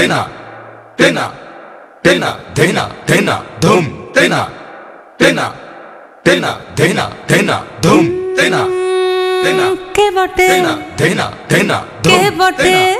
तेना तेना तेना धेना धेना धूम तेना तेना तेना धेना धेना धूम तेना तेना के बटे तेना धेना धेना के धूम बटे तेना